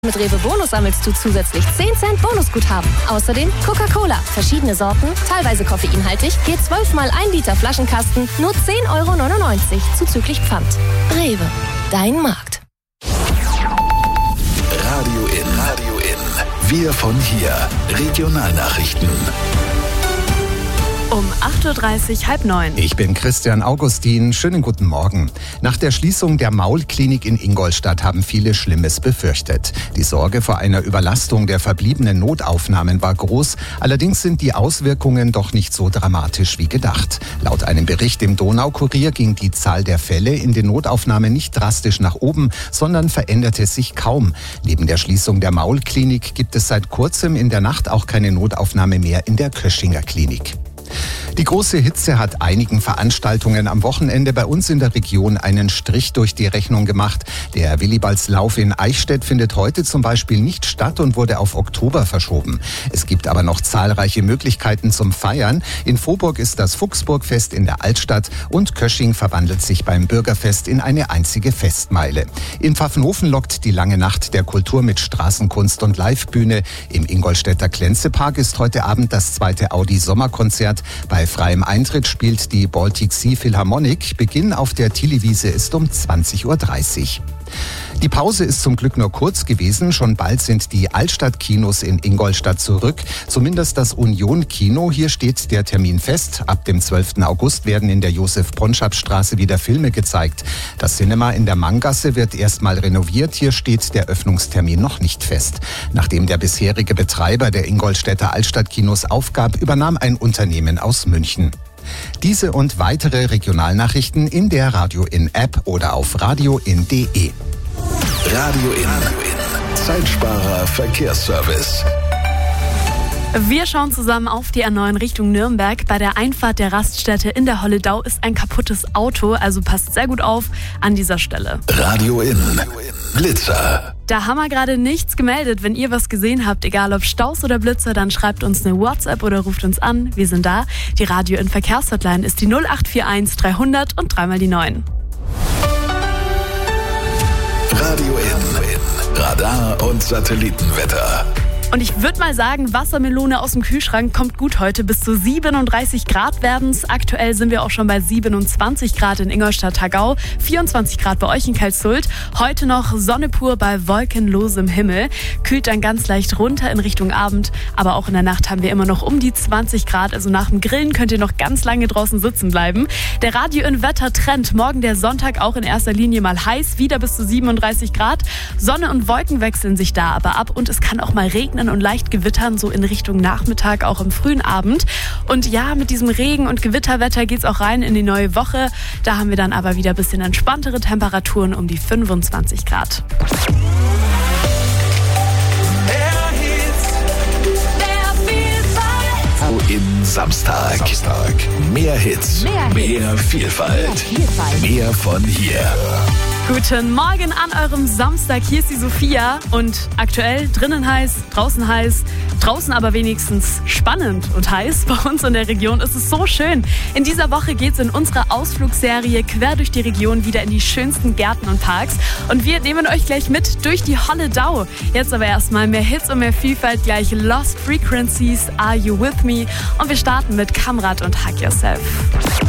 Mit Rewe Bonus sammelst du zusätzlich 10 Cent Bonusguthaben. Außerdem Coca-Cola, verschiedene Sorten, teilweise koffeinhaltig, je 12 mal 1 Liter Flaschenkasten, nur 10,99 € zuzüglich Pfand. Rewe, dein Markt. Radio in. Wir von hier. Regionalnachrichten. Um 8.30 Uhr, 8:30. Ich bin Christian Augustin. Schönen guten Morgen. Nach der Schließung der Maulklinik in Ingolstadt haben viele Schlimmes befürchtet. Die Sorge vor einer Überlastung der verbliebenen Notaufnahmen war groß. Allerdings sind die Auswirkungen doch nicht so dramatisch wie gedacht. Laut einem Bericht im Donaukurier ging die Zahl der Fälle in den Notaufnahmen nicht drastisch nach oben, sondern veränderte sich kaum. Neben der Schließung der Maulklinik gibt es seit kurzem in der Nacht auch keine Notaufnahme mehr in der Köschinger Klinik. Die große Hitze hat einigen Veranstaltungen am Wochenende bei uns in der Region einen Strich durch die Rechnung gemacht. Der Willibaldslauf in Eichstätt findet heute zum Beispiel nicht statt und wurde auf Oktober verschoben. Es gibt aber noch zahlreiche Möglichkeiten zum Feiern. In Vohburg ist das Fuchsburgfest in der Altstadt und Kösching verwandelt sich beim Bürgerfest in eine einzige Festmeile. In Pfaffenhofen lockt die lange Nacht der Kultur mit Straßenkunst und Livebühne. Im Ingolstädter Klenzepark ist heute Abend das 2. Audi-Sommerkonzert. Bei freiem Eintritt spielt die Baltic Sea Philharmonic. Beginn auf der Thili-Wiese ist um 20.30 Uhr. Die Pause ist zum Glück nur kurz gewesen. Schon bald sind die Altstadtkinos in Ingolstadt zurück. Zumindest das Union-Kino. Hier steht der Termin fest. Ab dem 12. August werden in der Josef-Ponschap-Straße wieder Filme gezeigt. Das Cinema in der Manggasse wird erstmal renoviert. Hier steht der Öffnungstermin noch nicht fest. Nachdem der bisherige Betreiber der Ingolstädter Altstadtkinos aufgab, übernahm ein Unternehmen aus München. Diese und weitere Regionalnachrichten in der Radio In App oder auf radioin.de. Radio in. Zeitsparer Verkehrsservice. Wir schauen zusammen auf die A9 Richtung Nürnberg. Bei der Einfahrt der Raststätte in der Holledau ist ein kaputtes Auto, also passt sehr gut auf an dieser Stelle. Radio in. Blitzer. Da haben wir gerade nichts gemeldet. Wenn ihr was gesehen habt, egal ob Staus oder Blitzer, dann schreibt uns eine WhatsApp oder ruft uns an. Wir sind da. Die Radio in Verkehrshotline ist die 0841 300 und 3 mal die 9. Radio in. Radar und Satellitenwetter. Und ich würde mal sagen, Wassermelone aus dem Kühlschrank kommt gut heute. Bis zu 37 Grad werden's. Aktuell sind wir auch schon bei 27 Grad in Ingolstadt-Tagau, 24 Grad bei euch in Calzult. Heute noch Sonne pur bei wolkenlosem Himmel. Kühlt dann ganz leicht runter in Richtung Abend. Aber auch in der Nacht haben wir immer noch um die 20 Grad. Also nach dem Grillen könnt ihr noch ganz lange draußen sitzen bleiben. Der Radio in Wetter-Trend. Morgen der Sonntag auch in erster Linie mal heiß. Wieder bis zu 37 Grad. Sonne und Wolken wechseln sich da aber ab. Und es kann auch mal regnen und leicht gewittern, so in Richtung Nachmittag, auch im frühen Abend. Und ja, mit diesem Regen- und Gewitterwetter geht's auch rein in die neue Woche. Da haben wir dann aber wieder ein bisschen entspanntere Temperaturen um die 25 Grad. In Samstag. Mehr Hits, mehr Vielfalt. Mehr von hier. Guten Morgen an eurem Samstag. Hier ist die Sophia und aktuell drinnen heiß, draußen aber wenigstens spannend und heiß. Bei uns in der Region ist es so schön. In dieser Woche geht es in unserer Ausflugsserie quer durch die Region wieder in die schönsten Gärten und Parks. Und wir nehmen euch gleich mit durch die Holledau. Jetzt aber erstmal mehr Hits und mehr Vielfalt. Gleich Lost Frequencies, Are You With Me? Und wir starten mit Kamrat und Hug Yourself.